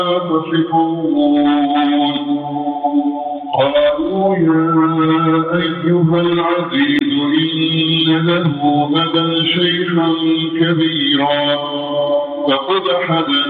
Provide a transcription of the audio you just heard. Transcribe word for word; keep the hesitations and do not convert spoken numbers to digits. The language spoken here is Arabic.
تصفون قالوا يا أيها العزيز إن له أبا شيخا كبيرا فقد حدث